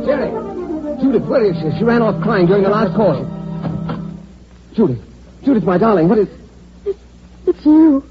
Jerry! Judith, where is she? She ran off crying during the last call. Judith. Judith, my darling, what is... It's you.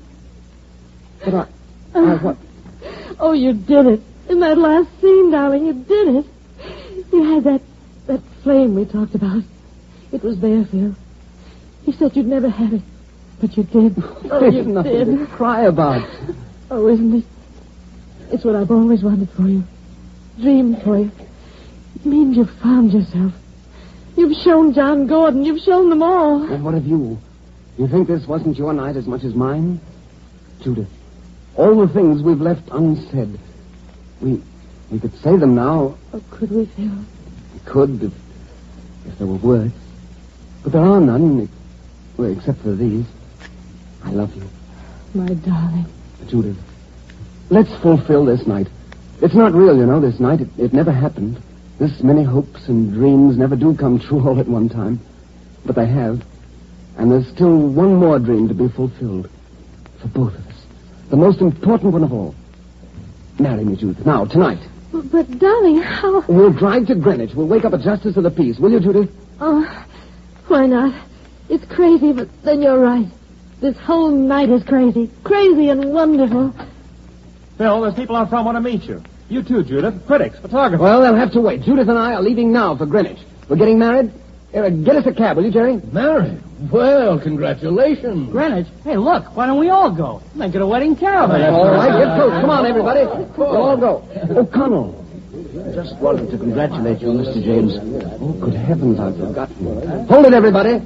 But what? Oh, you did it. In that last scene, darling, you did it. You had that flame we talked about. It was there, Phil. You said you'd never had it, but you did. Oh, you did. To cry about. Oh, isn't it? It's what I've always wanted for you. Dreamed for you. It means you've found yourself. You've shown John Gordon. You've shown them all. And what of you? You think this wasn't your night as much as mine? Judith, all the things we've left unsaid. We could say them now. Oh, could we, Phil? We could if there were words. But there are none, except for these. I love you. My darling. Judith, let's fulfill this night. It's not real, you know, this night. It never happened. This many hopes and dreams never do come true all at one time. But they have. And there's still one more dream to be fulfilled. For both of us. The most important one of all. Marry me, Judith. Now, tonight. But, darling, how... We'll drive to Greenwich. We'll wake up a justice of the peace. Will you, Judith? Oh, why not? It's crazy, but then you're right. This whole night is crazy. Crazy and wonderful. Phil, there's people out front want to meet you. You too, Judith. Critics, photographers. Well, they'll have to wait. Judith and I are leaving now for Greenwich. We're getting married. Get us a cab, will you, Jerry? Married? Well, congratulations. Greenwich? Hey, look, why don't we all go? Make it a wedding caravan. All right, get close. Come on, everybody. We'll all go. Oh, Connell. Just wanted to congratulate you, Mr. James. Oh, good heavens, I've forgotten. Hold it, everybody.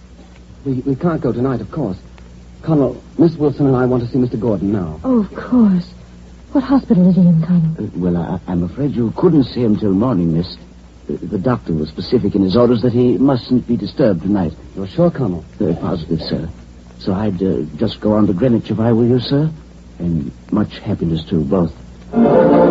We can't go tonight, of course. Connell, Miss Wilson and I want to see Mr. Gordon now. Oh, of course. What hospital is he in, Connell? Well, I'm afraid you couldn't see him till morning, miss. The doctor was specific in his orders that he mustn't be disturbed tonight. You're sure, Connell? Very positive, sir. So I'd just go on to Greenwich if I were you, sir. And much happiness to both.